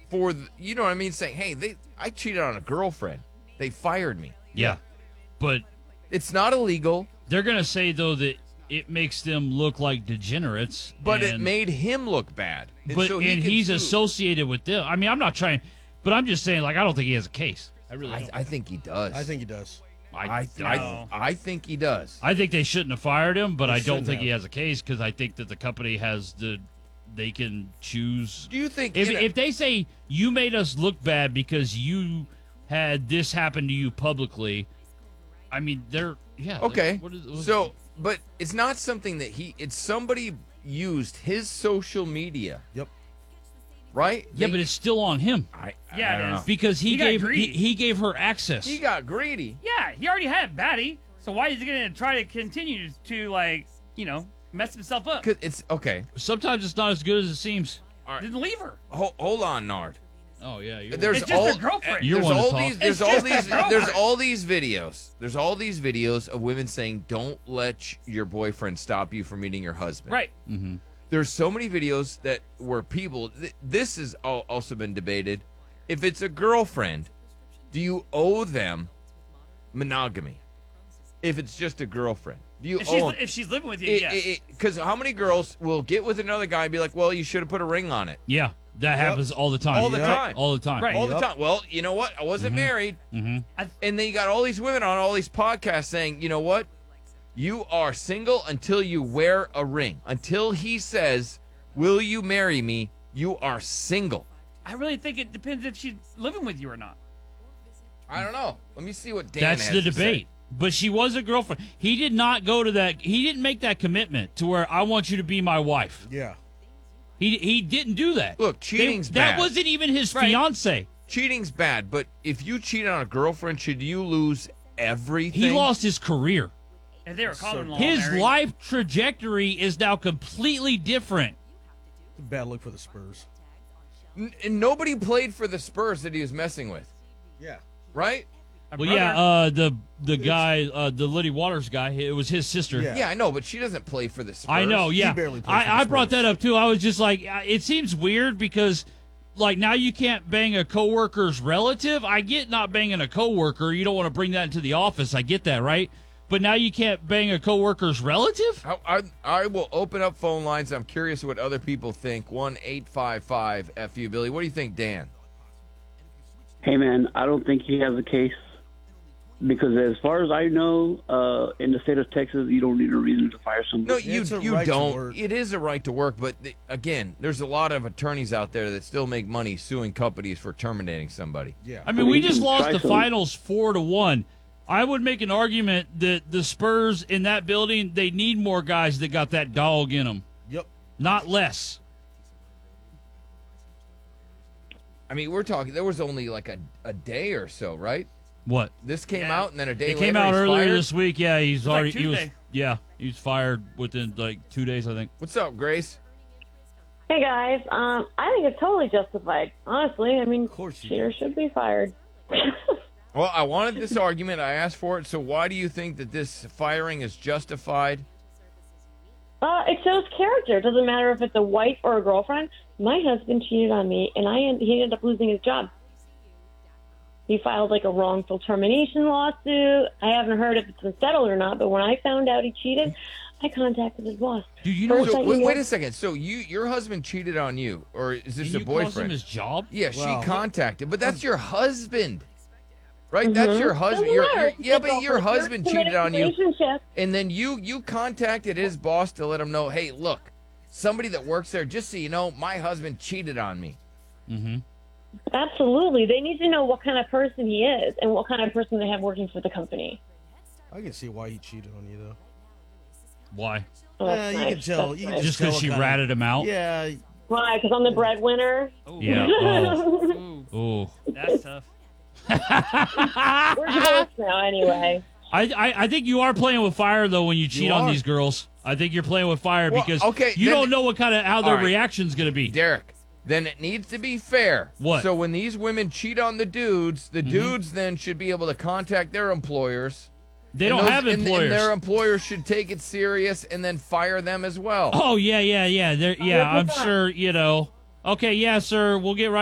you know what I mean, saying, hey, I cheated on a girlfriend. They fired me. Yeah. But It's not illegal, they're going to say, though, that it makes them look like degenerates. but it and- made him look bad. But so he's sue. associated with them. I mean, I'm not trying, but I'm just saying, like, I don't think he has a case. I really don't. I think he does. I think he does. I think he does. I think they shouldn't have fired him, but They I don't shouldn't think he have. has a case because I think that the company has they can choose. Do you think If they say you made us look bad because you had this happen to you publicly, I mean, okay? Like, But it's not something that it's somebody used his social media. Yep. Right? yeah, but it's still on him I Yeah, it don't is. know. because he got gave greedy. he gave her access. He got greedy. Yeah, he already had Batty, so why is he going to try to continue to, like, mess himself up? 'Cause it's okay. Sometimes it's not as good as it seems. Didn't leave her. Hold on, Nard. Oh yeah, you're There's It's just all a girlfriend. You're there's one to all talk. these there's It's all just these a girlfriend. there's all these videos. There's all these videos of women saying, "Don't let your boyfriend stop you from meeting your husband." Right. There's so many videos that where people. This has also been debated. If it's a girlfriend, do you owe them monogamy? If it's just a girlfriend, do you owe? If she's living with you, yes. Because how many girls will get with another guy and be like, "Well, you should have put a ring on it." Yeah, that happens all the time. All the time. All the time. Right. All the time. Well, you know what? I wasn't married. And then you got all these women on all these podcasts saying, you know what? You are single until you wear a ring. Until he says, will you marry me? You are single. I really think it depends if she's living with you or not. I don't know. Let me see what Dan That's has the to debate. say. But she was a girlfriend. He did not go to that. He didn't make that commitment to where I want you to be my wife. Yeah. He didn't do that. Look, cheating's That bad. wasn't even his Right. fiance. Cheating's bad, but if you cheat on a girlfriend, should you lose everything? He lost his career. If they were common law His married. life trajectory is now completely different. It's a bad look for the Spurs. And nobody played for the Spurs that he was messing with, Yeah. right? My Well, brother- yeah, the guy, the Liddy Waters guy, it was his sister. Yeah. Yeah, I know, but she doesn't play for the Spurs. I know, yeah. barely played for the I brought Spurs. that up too. I was just like, it seems weird because, like, now you can't bang a coworker's relative. I get not banging a coworker. You don't want to bring that into the office. I get that, right? But now you can't bang a coworker's relative? I will open up phone lines. I'm curious what other people think. 1-855-FU Billy. What do you think, Dan? Hey, man, I don't think he has a case because as far as I know, in the state of Texas, you don't need a reason to fire No, somebody. you It's a you right to don't. work. It is a right to work, but again, there's a lot of attorneys out there that still make money suing companies for terminating somebody. Yeah. I mean, we you just can lost try the some. finals 4-1. I would make an argument that the Spurs in that building, they need more guys that got that dog in them, Yep. not less. I mean, we're talking. There was only like a day or so, right? What? This came Yeah. out, and then a day It later came out he's earlier fired? this week. Yeah, he's like already Tuesday. he was fired within like 2 days, I think. What's up, Grace? Hey guys, I think it's totally justified. Honestly, I mean, course you cheater should be fired. Well, I wanted this argument. I asked for it. So why do you think that this firing is justified? It shows character. It doesn't matter if it's a wife or a girlfriend. My husband cheated on me, and he ended up losing his job. He filed like a wrongful termination lawsuit. I haven't heard if it's been settled or not, but when I found out he cheated, I contacted his boss. Dude, you know First what? I So, emailed- wait a second. So your husband cheated on you, or is this Can a you cost him boyfriend? his job? Yeah, Wow. she contacted, but that's your husband, right? That's your husband. Doesn't matter. It's Yeah, a but your girlfriend. husband You're in a cheated on you, relationship. and then you contacted his boss to let him know, hey, look, somebody that works there, just so you know, my husband cheated on me. Absolutely. They need to know what kind of person he is and what kind of person they have working for the company. I can see why he cheated on you, though. Why? Oh, Yeah, that's you nice. can tell. That's You can nice. Just tell because she what kind of- ratted him out? Yeah. Why? Because I'm the breadwinner. Yeah. Ooh, Oh. that's tough. We're divorced now anyway. I think you are playing with fire though when you cheat on are. these girls. I think you're playing with fire Well, because okay, you then- don't know what kind of how their All right. reaction's going to be. Derek, then it needs to be fair. What? So when these women cheat on the dudes, Mm-hmm. dudes then should be able to contact their employers. They And don't those- have and employers. their employers should take it serious and then fire them as well. Oh yeah. They're, yeah, I'm 100%. sure. Okay, yeah, sir. We'll get right.